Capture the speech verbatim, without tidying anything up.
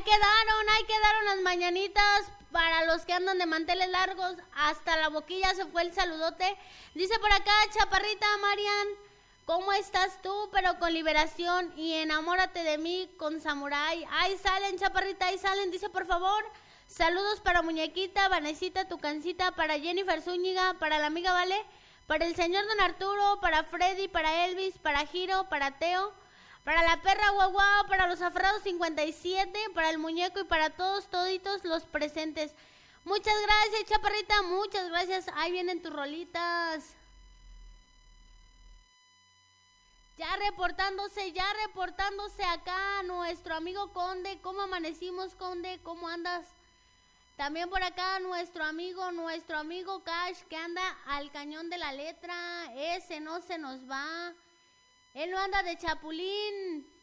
quedaron, ahí quedaron las mañanitas para los que andan de manteles largos. Hasta la boquilla se fue el saludote. Dice por acá, Chaparrita Marian, ¿cómo estás tú? Pero con liberación y enamórate de mí con Samurai. Ahí salen, Chaparrita, ahí salen. Dice por favor, saludos para Muñequita, Vanesita, Tucancita, para Jennifer Zúñiga, para la amiga Vale, para el señor Don Arturo, para Freddy, para Elvis, para Giro, para Teo, para la perra guau guau, para los afrados cincuenta y siete, para el muñeco y para todos, toditos los presentes. Muchas gracias, Chaparrita, muchas gracias. Ahí vienen tus rolitas. Ya reportándose, ya reportándose acá nuestro amigo Conde. ¿Cómo amanecimos, Conde? ¿Cómo andas? También por acá nuestro amigo, nuestro amigo Cash, que anda al cañón de la letra. Ese no se nos va. Él no anda de chapulín.